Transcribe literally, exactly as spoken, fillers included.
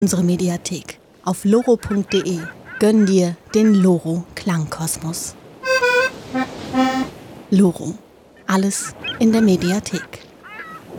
unsere Mediathek. Auf loro punkt de gönn dir den Loro Klangkosmos. Loro. Alles in der Mediathek.